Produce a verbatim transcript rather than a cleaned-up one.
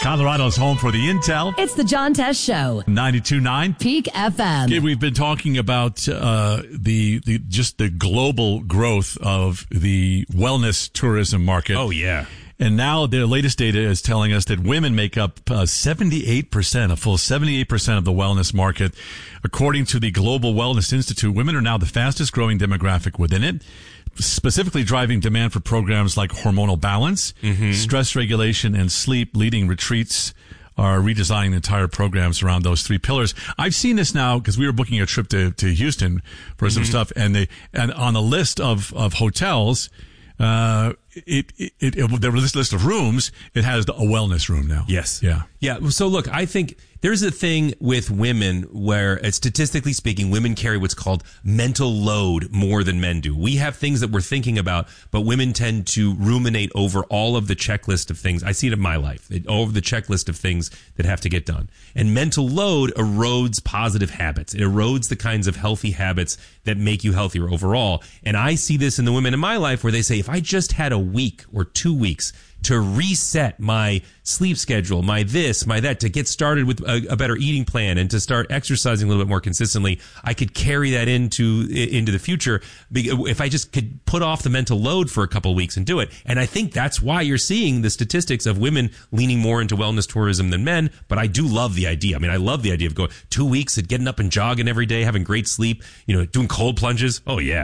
Colorado's home for the Intel. It's the John Test Show. ninety-two point nine Peak F M. Okay, we've been talking about uh, the the just the global growth of the wellness tourism market. Oh, yeah. And now their latest data is telling us that women make up uh, seventy-eight percent, a full seventy-eight percent of the wellness market. According to the Global Wellness Institute, women are now the fastest growing demographic within it, specifically driving demand for programs like hormonal balance, mm-hmm. stress regulation, and sleep. Leading retreats are redesigning entire programs around those three pillars. I've seen this now because we were booking a trip to, to Houston for mm-hmm. some stuff, and they and on the list of, of hotels, uh, it, it, it, it there was this list of rooms. It has a wellness room now. Yes. Yeah. Yeah. So look, I think there's a thing with women where, uh, statistically speaking, women carry what's called mental load more than men do. We have things that we're thinking about, but women tend to ruminate over all of the checklist of things. I see it in my life, it, over the checklist of things that have to get done. And mental load erodes positive habits. It erodes the kinds of healthy habits that make you healthier overall. And I see this in the women in my life where they say, if I just had a week or two weeks to reset my sleep schedule, my this, my that, to get started with a, a better eating plan and to start exercising a little bit more consistently, I could carry that into into the future if I just could put off the mental load for a couple of weeks and do it. And I think that's why you're seeing the statistics of women leaning more into wellness tourism than men. But I do love the idea. I mean, I love the idea of going two weeks and getting up and jogging every day, having great sleep, you know, doing cold plunges. Oh, yeah.